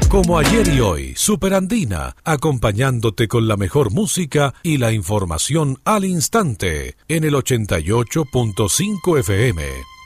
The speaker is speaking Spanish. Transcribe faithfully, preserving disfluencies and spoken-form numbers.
Como ayer y hoy, Superandina, acompañándote con la mejor música y la información al instante, en el ochenta y ocho punto cinco F M.